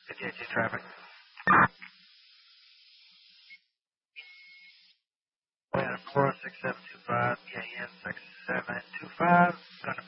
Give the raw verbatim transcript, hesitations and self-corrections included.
J J traffic. Four six seven two five, E A N six seven two five. Gonna